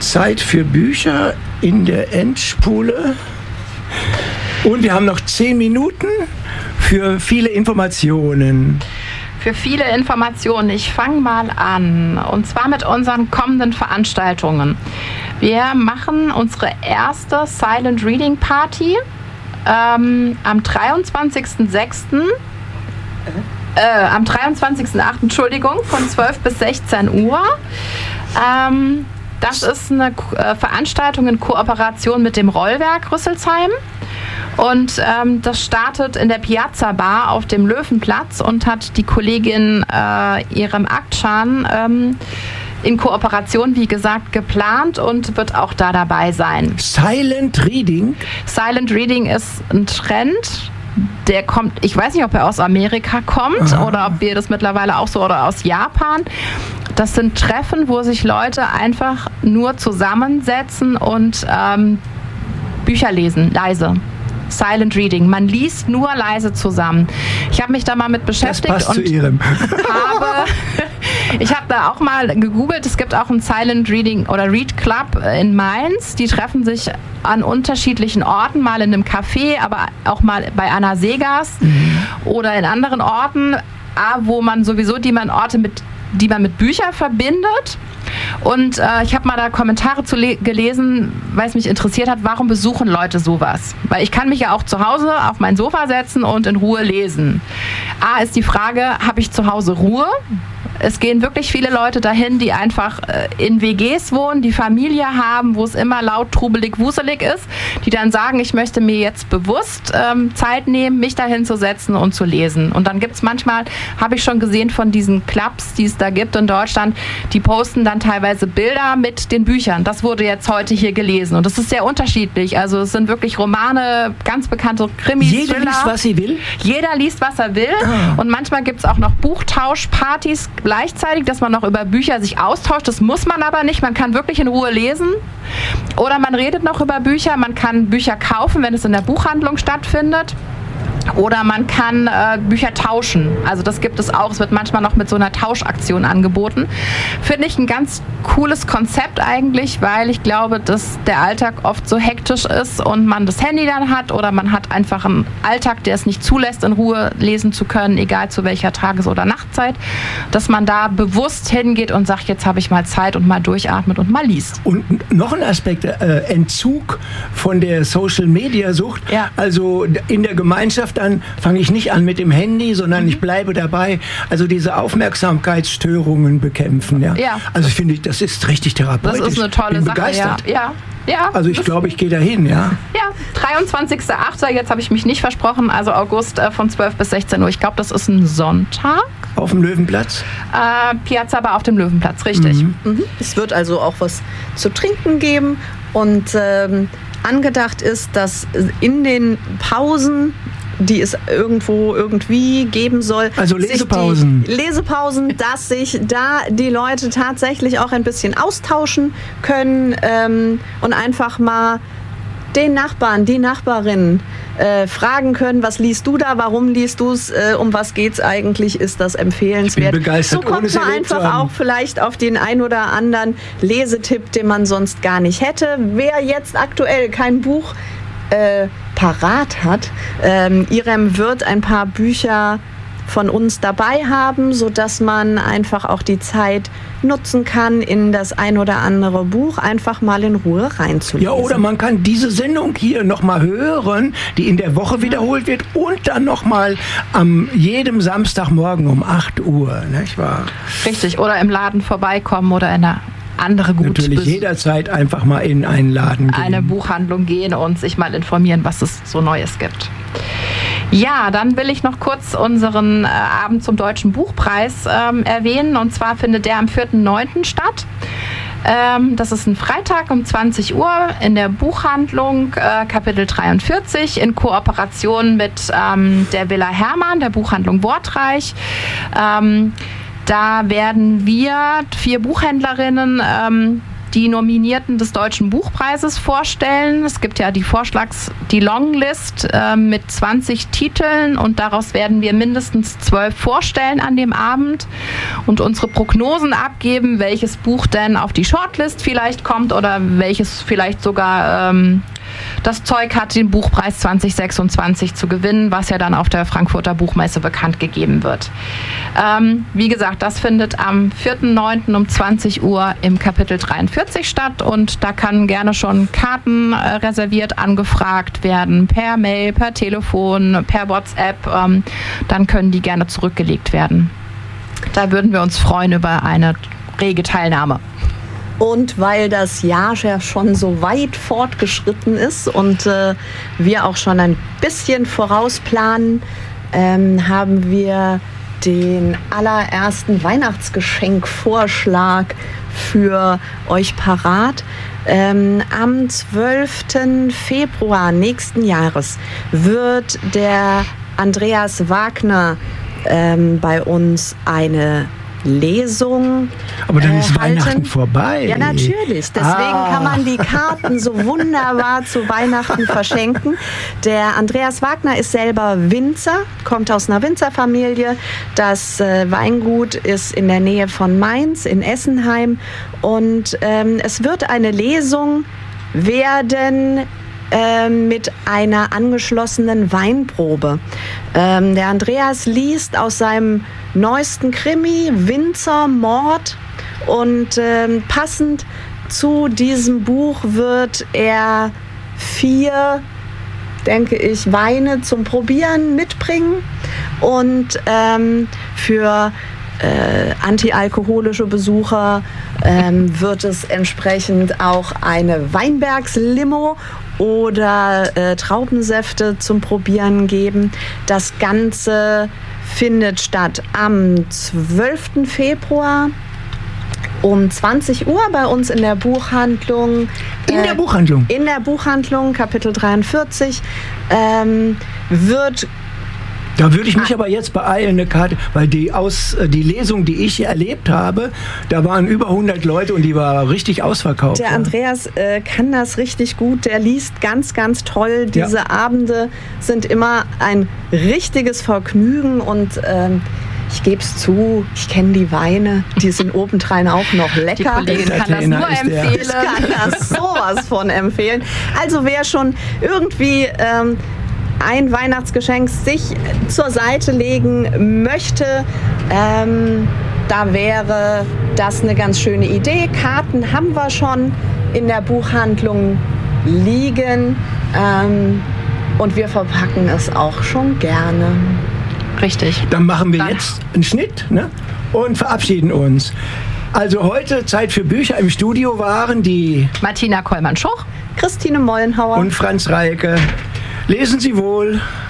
Zeit für Bücher in der Endspule. Und wir haben noch 10 Minuten für viele Informationen. Für viele Informationen. Ich fange mal an. Und zwar mit unseren kommenden Veranstaltungen. Wir machen unsere erste Silent Reading Party am 23.06. Am 23.08. Entschuldigung, von 12 bis 16 Uhr. Das ist eine Veranstaltung in Kooperation mit dem Rollwerk Rüsselsheim. Und das startet in der Piazza Bar auf dem Löwenplatz und hat die Kollegin Irem Akçan in Kooperation, wie gesagt, geplant und wird auch da dabei sein. Silent Reading? Silent Reading ist ein Trend. Der kommt, ich weiß nicht, ob er aus Amerika kommt oder ob wir das mittlerweile auch so, oder aus Japan. Das sind Treffen, wo sich Leute einfach nur zusammensetzen und Bücher lesen, leise. Silent Reading. Man liest nur leise zusammen. Ich habe mich da mal mit beschäftigt. Das passt zu Ihrem. Ich habe da auch mal gegoogelt. Es gibt auch ein Silent Reading oder Read Club in Mainz. Die treffen sich an unterschiedlichen Orten, mal in einem Café, aber auch mal bei Anna Segers oder in anderen Orten, wo man sowieso die man mit Büchern verbindet. Und ich habe mal da Kommentare gelesen, weil es mich interessiert hat, warum besuchen Leute sowas? Weil ich kann mich ja auch zu Hause auf mein Sofa setzen und in Ruhe lesen. Ist die Frage, habe ich zu Hause Ruhe? Es gehen wirklich viele Leute dahin, die einfach in WGs wohnen, die Familie haben, wo es immer laut, trubelig, wuselig ist, die dann sagen, ich möchte mir jetzt bewusst Zeit nehmen, mich dahin zu setzen und zu lesen. Und dann gibt es manchmal, habe ich schon gesehen von diesen Clubs, die es da gibt in Deutschland, die posten dann teilweise Bilder mit den Büchern. Das wurde jetzt heute hier gelesen. Und das ist sehr unterschiedlich. Also es sind wirklich Romane, ganz bekannte Krimis, Jeder liest, was sie will? Jeder liest, was er will. Und manchmal gibt es auch noch Buchtauschpartys gleichzeitig, dass man noch über Bücher sich austauscht. Das muss man aber nicht. Man kann wirklich in Ruhe lesen. Oder man redet noch über Bücher. Man kann Bücher kaufen, wenn es in der Buchhandlung stattfindet. Oder man kann Bücher tauschen. Also das gibt es auch. Es wird manchmal noch mit so einer Tauschaktion angeboten. Finde ich ein ganz cooles Konzept eigentlich, weil ich glaube, dass der Alltag oft so hektisch ist und man das Handy dann hat oder man hat einfach einen Alltag, der es nicht zulässt, in Ruhe lesen zu können, egal zu welcher Tages- oder Nachtzeit, dass man da bewusst hingeht und sagt, jetzt habe ich mal Zeit und mal durchatmet und mal liest. Und noch ein Aspekt, Entzug von der Social-Media-Sucht. Ja. Also in der Gemeinschaft dann fange ich nicht an mit dem Handy, sondern ich bleibe dabei. Also diese Aufmerksamkeitsstörungen bekämpfen. Ja. Also finde ich, das ist richtig therapeutisch. Das ist eine tolle Bin Sache. Begeistert. Ja, also ich glaube, ich gehe dahin, ja. Ja, 23.08. Jetzt habe ich mich nicht versprochen, also August von 12 bis 16 Uhr. Ich glaube, das ist ein Sonntag. Auf dem Löwenplatz? Piazza Bar auf dem Löwenplatz, richtig. Es wird also auch was zu trinken geben und angedacht ist, dass in den Pausen, die es irgendwie geben soll. Also Lesepausen. Lesepausen, dass sich da die Leute tatsächlich auch ein bisschen austauschen können und einfach mal den Nachbarn, die Nachbarin fragen können, was liest du da, warum liest du es, um was geht's eigentlich, ist das empfehlenswert. Ich bin begeistert, so kommt man einfach auch vielleicht auf den ein oder anderen Lesetipp, den man sonst gar nicht hätte. Wer jetzt aktuell kein Buch parat hat, Irem wird ein paar Bücher von uns dabei haben, sodass man einfach auch die Zeit nutzen kann, in das ein oder andere Buch einfach mal in Ruhe reinzulesen. Ja, oder man kann diese Sendung hier nochmal hören, die in der Woche wiederholt wird und dann nochmal am jedem Samstagmorgen um 8 Uhr, nicht wahr? Richtig, oder im Laden vorbeikommen oder in der andere gut. Natürlich jederzeit einfach mal in einen Laden gehen. Eine Buchhandlung gehen und sich mal informieren, was es so Neues gibt. Ja, dann will ich noch kurz unseren Abend zum Deutschen Buchpreis erwähnen. Und zwar findet der am 4.9. statt. Das ist ein Freitag um 20 Uhr in der Buchhandlung Kapitel 43 in Kooperation mit der Villa Hermann, der Buchhandlung Wortreich. Da werden wir 4 Buchhändlerinnen die Nominierten des Deutschen Buchpreises vorstellen. Es gibt ja die Longlist mit 20 Titeln und daraus werden wir mindestens 12 vorstellen an dem Abend und unsere Prognosen abgeben, welches Buch denn auf die Shortlist vielleicht kommt oder welches vielleicht sogar das Zeug hat, den Buchpreis 2026 zu gewinnen, was ja dann auf der Frankfurter Buchmesse bekannt gegeben wird. Wie gesagt, das findet am 4.9. um 20 Uhr im Kapitel 43 statt und da kann gerne schon Karten reserviert angefragt werden, per Mail, per Telefon, per WhatsApp, dann können die gerne zurückgelegt werden. Da würden wir uns freuen über eine rege Teilnahme. Und weil das Jahr ja schon so weit fortgeschritten ist und wir auch schon ein bisschen vorausplanen, haben wir den allerersten Weihnachtsgeschenkvorschlag für euch parat. Am 12. Februar nächsten Jahres wird der Andreas Wagner bei uns eine Lesung. Aber dann ist Weihnachten vorbei. Ja, natürlich. Deswegen kann man die Karten so wunderbar zu Weihnachten verschenken. Der Andreas Wagner ist selber Winzer, kommt aus einer Winzerfamilie. Das Weingut ist in der Nähe von Mainz, in Essenheim. Und es wird eine Lesung werden mit einer angeschlossenen Weinprobe. Der Andreas liest aus seinem neuesten Krimi Winzermord und passend zu diesem Buch wird er 4, denke ich, Weine zum Probieren mitbringen und für antialkoholische Besucher wird es entsprechend auch eine Weinbergslimo oder Traubensäfte zum Probieren geben. Das Ganze findet statt am 12. Februar um 20 Uhr bei uns in der Buchhandlung. In der Buchhandlung? In der Buchhandlung, Kapitel 43, wird... Da würde ich mich aber jetzt beeilen, eine Karte, weil die Lesung, die ich erlebt habe, da waren über 100 Leute und die war richtig ausverkauft. Der Andreas kann das richtig gut, der liest ganz, ganz toll. Diese Abende sind immer ein richtiges Vergnügen und ich gebe es zu, ich kenne die Weine, die sind obendrein auch noch lecker. Die Kollegin kann das nur empfehlen. Ich kann das sowas von empfehlen. Also wer schon irgendwie... ein Weihnachtsgeschenk sich zur Seite legen möchte, da wäre das eine ganz schöne Idee. Karten haben wir schon in der Buchhandlung liegen und wir verpacken es auch schon gerne. Richtig. Dann machen wir jetzt einen Schnitt, ne? Und verabschieden uns. Also heute Zeit für Bücher im Studio waren die Martina Kollmann-Schuch, Christine Mollenhauer und Franz Reike. Lesen Sie wohl.